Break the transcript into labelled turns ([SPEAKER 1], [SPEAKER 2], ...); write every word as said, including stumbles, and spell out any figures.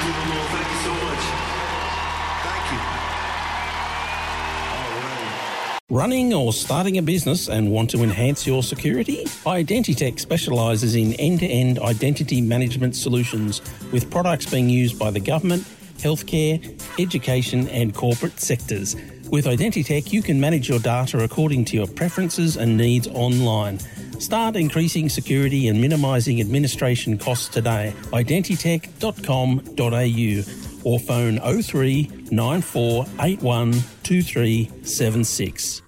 [SPEAKER 1] you no more. Thank you so much. Thank you. All right.
[SPEAKER 2] Running or starting a business and want to enhance your security? Identitech specialises in end-to-end identity management solutions with products being used by the government, healthcare, education and corporate sectors. With Identitech, you can manage your data according to your preferences and needs online. Start increasing security and minimising administration costs today. identitech dot com dot a u or phone oh three nine four eight one two three seven six.